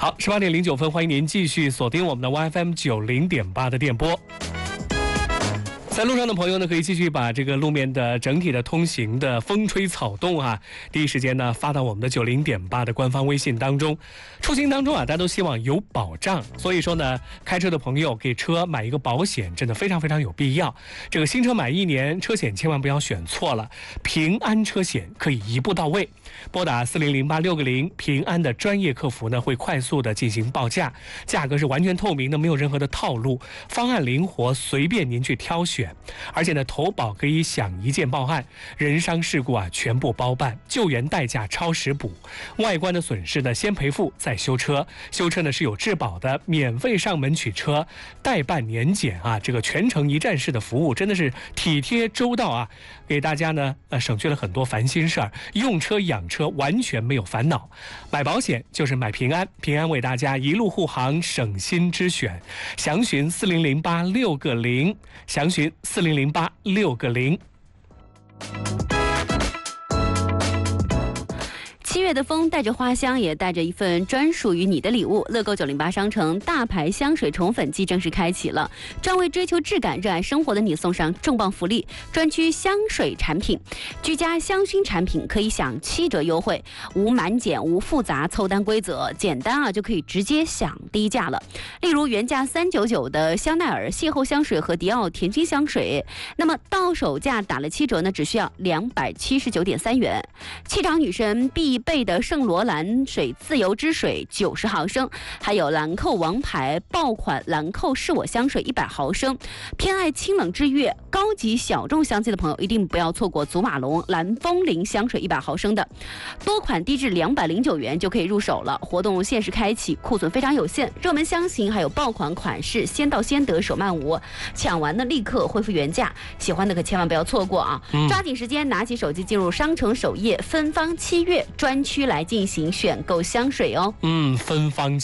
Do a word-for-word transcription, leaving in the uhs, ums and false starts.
好，十八点零九分，欢迎您继续锁定我们的 Y F M 九零点八的电波。在路上的朋友呢，可以继续把这个路面的整体的通行的风吹草动啊，第一时间呢发到我们的九零点八的官方微信当中。出行当中啊，大家都希望有保障，所以说呢，开车的朋友给车买一个保险，真的非常非常有必要。这个新车买一年，车险千万不要选错了，平安车险可以一步到位。拨打四零零八六个零，平安的专业客服呢会快速的进行报价，价格是完全透明的，没有任何的套路，方案灵活，随便您去挑选。而且呢，投保可以享一键报案，人伤事故啊全部包办，救援代价超时补，外观的损失呢先赔付再修车，修车呢是有质保的，免费上门取车，代办年检啊，这个全程一站式的服务真的是体贴周到啊，给大家呢呃省去了很多烦心事儿，用车养车完全没有烦恼。买保险就是买平安，平安为大家一路护航，省心之选。详询四零零八六个零，详询四零零八六个零。 七月的风带着花香，也带着一份专属于你的礼物。乐购九零八商城大牌香水宠粉季正式开启了，专为追求质感、热爱生活的你送上重磅福利：专区香水产品、居家香薰产品可以享七折优惠，无满减、无复杂凑单规则，简单啊就可以直接享低价了。例如原价三百九十九的香奈儿邂逅香水和迪奥甜心香水，那么到手价打了七折呢，只需要两百七十九点三元。气场女神必备的圣罗兰水自由之水九十毫升，还有兰蔻王牌爆款兰蔻是我香水一百毫升。偏爱清冷之月高级小众香气的朋友一定不要错过祖马龙蓝风铃香水一百毫升的，多款低至两百零九元就可以入手了。活动限时开启，库存非常有限，热门香型还有爆款款式先到先得，手慢无，抢完的立刻恢复原价，喜欢的可千万不要错过啊！嗯、抓紧时间拿起手机进入商城首页，芬芳七月专区来进行选购香水哦。 嗯，芬芳